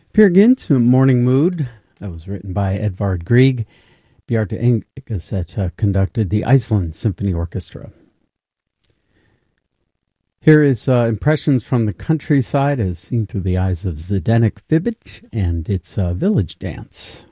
Peer Gynt, Morning Mood. That was written by Edvard Grieg. Bjarte Engeseth conducted the Iceland Symphony Orchestra. Here is impressions from the countryside as seen through the eyes of Zdenek Fibic, and it's Village Dance.